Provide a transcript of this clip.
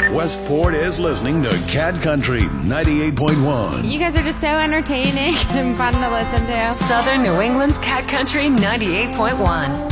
Westport is listening to Cat Country 98.1. You guys are just so entertaining and fun to listen to. Southern New England's Cat Country 98.1.